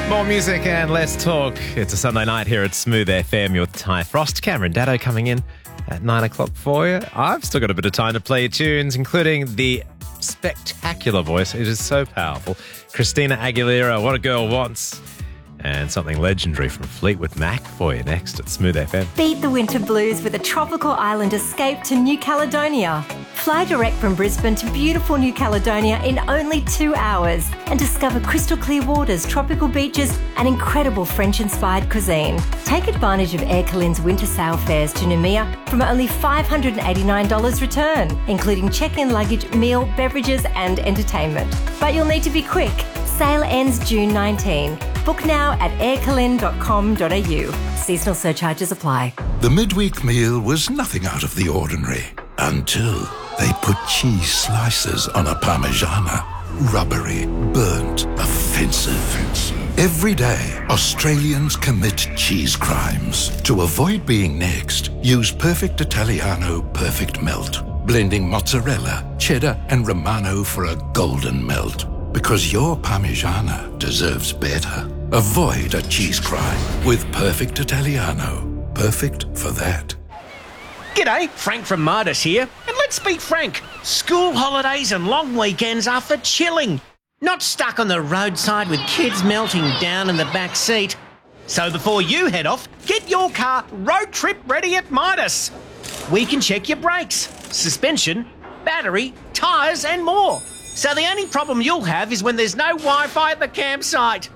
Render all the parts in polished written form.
More music and less talk. It's a Sunday night here at Smooth FM. Your Ty Frost, Cameron Daddo coming in at 9 o'clock for you. I've still got a bit of time to play your tunes, including the spectacular voice. It is so powerful. Christina Aguilera, What a Girl Wants. And something legendary from Fleetwood Mac for you next at Smooth FM. Beat the winter blues with a tropical island escape to New Caledonia. Fly direct from Brisbane to beautiful New Caledonia in only 2 hours and discover crystal clear waters, tropical beaches and incredible French-inspired cuisine. Take advantage of Air Calin's winter sail fares to Noumea from only $589 return, including check-in luggage, meal, beverages and entertainment. But you'll need to be quick. Sale ends June 19. Book now at aircalin.com.au. Seasonal surcharges apply. The midweek meal was nothing out of the ordinary until they put cheese slices on a Parmigiana. Rubbery, burnt, offensive. Every day, Australians commit cheese crimes. To avoid being next, use Perfect Italiano Perfect Melt, blending mozzarella, cheddar and Romano for a golden melt. Because your Parmigiana deserves better. Avoid a cheese crime with Perfect Italiano. Perfect for that. G'day, Frank from Midas here. And let's be frank, school holidays and long weekends are for chilling, not stuck on the roadside with kids melting down in the back seat. So before you head off, get your car road trip ready at Midas. We can check your brakes, suspension, battery, tyres and more. So the only problem you'll have is when there's no Wi-Fi at the campsite.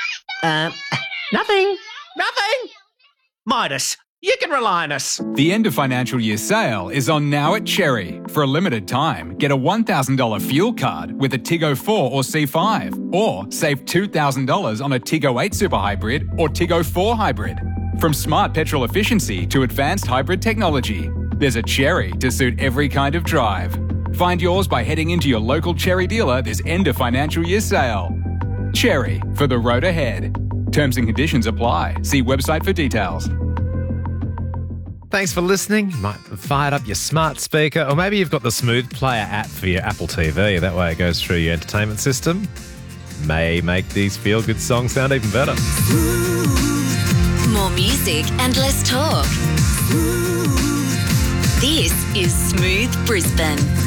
Nothing. Midas, you can rely on us. The end of financial year sale is on now at Cherry. For a limited time, get a $1,000 fuel card with a Tiggo 4 or C5, or save $2,000 on a Tiggo 8 Super Hybrid or Tiggo 4 Hybrid. From smart petrol efficiency to advanced hybrid technology, there's a Cherry to suit every kind of drive. Find yours by heading into your local Cherry dealer this end of financial year sale. Cherry, for the road ahead. Terms and conditions apply. See website for details. Thanks for listening. You might have fired up your smart speaker, or maybe you've got the Smooth Player app for your Apple TV. That way it goes through your entertainment system. May make these feel-good songs sound even better. More music and less talk. This is Smooth Brisbane.